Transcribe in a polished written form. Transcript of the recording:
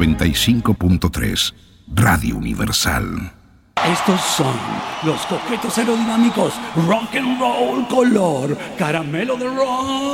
95.3, Radio Universal. Estos son los coquetos aerodinámicos Rock and Roll color caramelo de rock.